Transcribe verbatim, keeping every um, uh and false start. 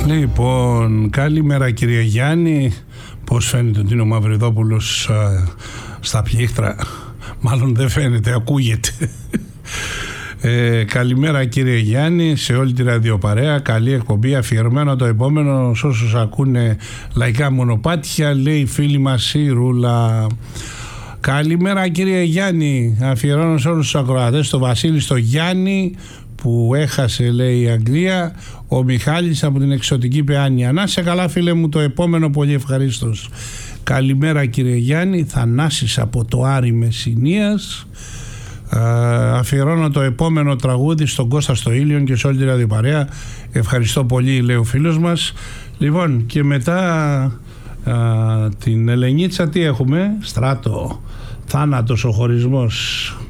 Λοιπόν, καλημέρα κύριε Γιάννη. Πώς φαίνεται ότι είναι ο Μαυριδόπουλος α, στα πλήκτρα? Μάλλον δεν φαίνεται, ακούγεται. Ε, καλημέρα κύριε Γιάννη, σε όλη τη ραδιοπαρέα. Καλή εκπομπή, αφιερωμένο το επόμενο σε όσους ακούνε λαϊκά μονοπάτια, λέει η φίλη μας η Ρούλα. Καλημέρα κύριε Γιάννη, αφιερώνω σε όλους τους ακροατές, στο Βασίλη, στο Γιάννη που έχασε, λέει, η Αγγλία, ο Μιχάλης από την εξωτική Παιάνια. Να σε καλά φίλε μου, το επόμενο πολύ ευχαρίστως. Καλημέρα κύριε Γιάννη, Θανάσης από το Άρη Μεσσηνίας. Uh, αφιερώνω το επόμενο τραγούδι στον Κώστα στο Ήλιον και σε όλη τη ραδιοπαρέα. Ευχαριστώ πολύ, λέει ο φίλος μας. Λοιπόν, και μετά uh, την Ελενίτσα τι έχουμε? Στράτο, θάνατος ο χωρισμός.